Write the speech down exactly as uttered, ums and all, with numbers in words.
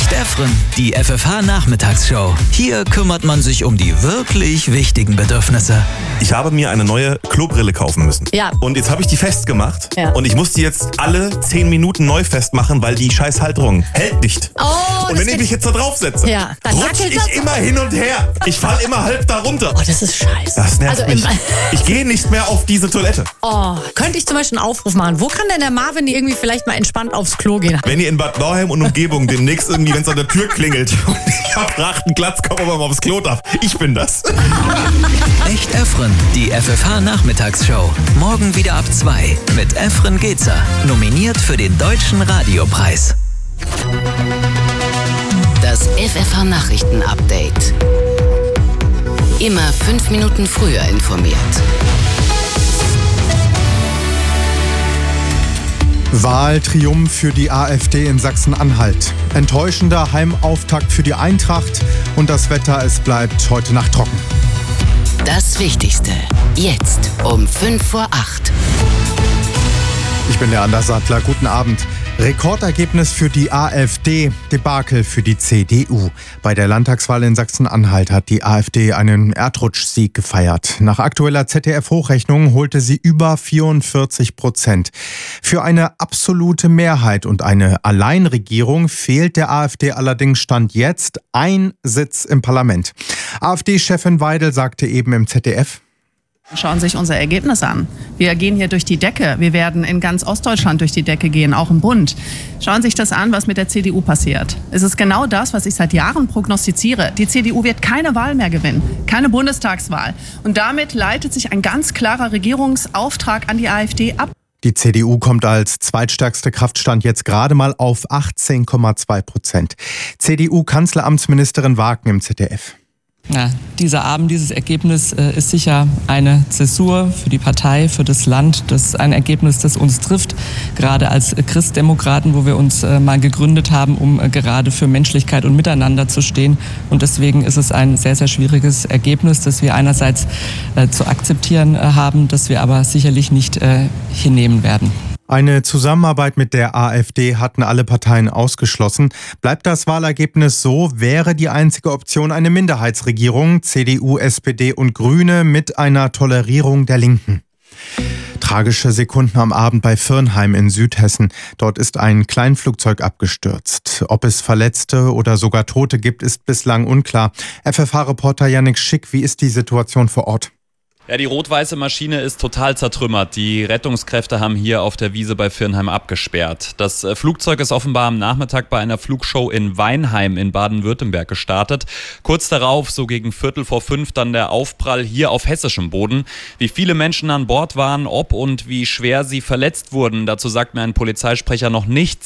Echt Efren, die F F H-Nachmittagsshow. Hier kümmert man sich um die wirklich wichtigen Bedürfnisse. Ich habe mir eine neue Klobrille kaufen müssen. Ja. Und jetzt habe ich die festgemacht. Ja. Und ich muss die jetzt alle zehn Minuten neu festmachen, weil die scheiß Halterung hält nicht. Oh, und wenn ich mich jetzt da drauf setze, Ja, dann rutsche wackelt ich das. immer hin und her. Ich falle immer halb da runter. Oh, das ist scheiße. Das nervt Also mich. im- Ich gehe nicht mehr auf diese Toilette. Oh, könnte ich zum Beispiel einen Aufruf machen. Wo kann denn der Marvin irgendwie vielleicht mal entspannt aufs Klo gehen? Wenn ihr in Bad Nauheim und Umgebung demnächst irgendwie, wenn es an der Tür klingelt und ich hab achten Platz, komm aber mal aufs Klo darf. Ich bin das. Echt Efren, die F F H-Nachmittagsshow. Morgen wieder ab zwei mit Efren Gezer. Nominiert für den Deutschen Radiopreis. Das F F H-Nachrichten-Update. Immer fünf Minuten früher informiert. Wahltriumph für die AfD in Sachsen-Anhalt. Enttäuschender Heimauftakt für die Eintracht und das Wetter, es bleibt heute Nacht trocken. Das Wichtigste. Jetzt um fünf vor acht. Ich bin der Anders Sattler. Guten Abend. Rekordergebnis für die AfD, Debakel für die C D U. Bei der Landtagswahl in Sachsen-Anhalt hat die AfD einen Erdrutschsieg gefeiert. Nach aktueller Z D F-Hochrechnung holte sie über vierundvierzig Prozent. Für eine absolute Mehrheit und eine Alleinregierung fehlt der AfD allerdings Stand jetzt ein Sitz im Parlament. AfD-Chefin Weidel sagte eben im Z D F: Schauen Sie sich unser Ergebnis an. Wir gehen hier durch die Decke. Wir werden in ganz Ostdeutschland durch die Decke gehen, auch im Bund. Schauen Sie sich das an, was mit der C D U passiert. Es ist genau das, was ich seit Jahren prognostiziere. Die C D U wird keine Wahl mehr gewinnen, keine Bundestagswahl. Und damit leitet sich ein ganz klarer Regierungsauftrag an die AfD ab. Die C D U kommt als zweitstärkste Kraftstand jetzt gerade mal auf achtzehn Komma zwei Prozent. C D U-Kanzleramtsministerin Wagen im Z D F. Ja, dieser Abend, dieses Ergebnis äh, ist sicher eine Zäsur für die Partei, für das Land. Das ist ein Ergebnis, das uns trifft, gerade als Christdemokraten, wo wir uns äh, mal gegründet haben, um äh, gerade für Menschlichkeit und Miteinander zu stehen. Und deswegen ist es ein sehr, sehr schwieriges Ergebnis, das wir einerseits äh, zu akzeptieren äh, haben, das wir aber sicherlich nicht äh, hinnehmen werden. Eine Zusammenarbeit mit der AfD hatten alle Parteien ausgeschlossen. Bleibt das Wahlergebnis so, wäre die einzige Option eine Minderheitsregierung, C D U, S P D und Grüne mit einer Tolerierung der Linken. Tragische Sekunden am Abend bei Virnheim in Südhessen. Dort ist ein Kleinflugzeug abgestürzt. Ob es Verletzte oder sogar Tote gibt, ist bislang unklar. F F H-Reporter Yannick Schick, wie ist die Situation vor Ort? Ja, die rot-weiße Maschine ist total zertrümmert. Die Rettungskräfte haben hier auf der Wiese bei Virnheim abgesperrt. Das Flugzeug ist offenbar am Nachmittag bei einer Flugshow in Weinheim in Baden-Württemberg gestartet. Kurz darauf, so gegen Viertel vor fünf, dann der Aufprall hier auf hessischem Boden. Wie viele Menschen an Bord waren, ob und wie schwer sie verletzt wurden, dazu sagt mir ein Polizeisprecher noch nichts.